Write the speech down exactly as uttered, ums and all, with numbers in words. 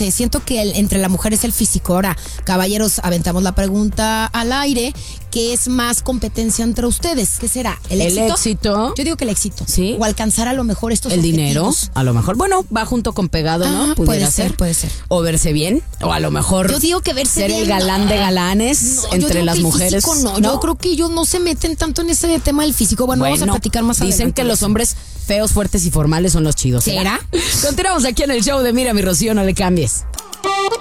sé, siento que el, entre la mujer es el físico. Ahora, caballeros, aventamos la pregunta al aire. ¿Qué es más competencia entre ustedes? ¿Qué será? ¿El éxito? El éxito. Yo digo que el éxito. Sí. O alcanzar a lo mejor estos El objetivos. dinero, a lo mejor. Bueno, va junto con pegado, ¿no? Ah, Pudiera puede ser, puede ser. O verse bien. O a lo mejor Yo digo que verse ser bien, el galán no. de galanes No, yo entre digo las que el mujeres. físico no. Yo creo que ellos no se meten tanto en ese tema del físico. Bueno, vamos a platicar más adelante. Dicen que los hombres feos, fuertes y formales son los chidos. ¿Será? Continuamos aquí en el show de Mira mi Rocío, no le cambies.